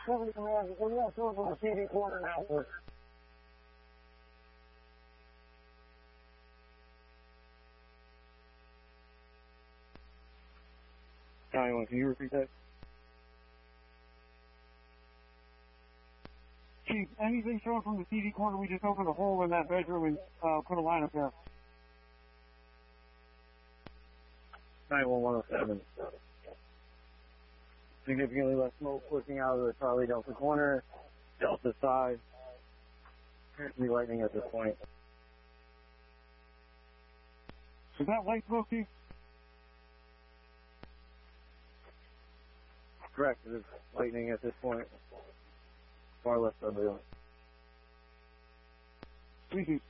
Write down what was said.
7 command, we're not sure from the TV corner now. 91, can you repeat that? Chief, anything showing from the TV corner? We just opened a hole in that bedroom and put a line up there. 91107. Significantly less smoke pushing out of the Charlie Delta corner. Delta side. Apparently lightning at this point. Is that light smoke, Chief? Correct, it is lightning at this point. Far less of it. Please.